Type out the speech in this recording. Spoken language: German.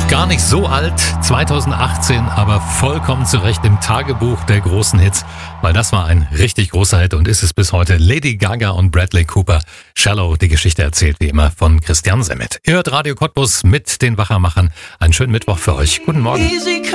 Gar nicht so alt, 2018, aber vollkommen zu Recht im Tagebuch der großen Hits, weil das war ein richtig großer Hit und ist es bis heute. Lady Gaga und Bradley Cooper. Shallow, die Geschichte erzählt wie immer von Christian Semmet. Ihr hört Radio Cottbus mit den Wachermachern. Einen schönen Mittwoch für euch. Guten Morgen.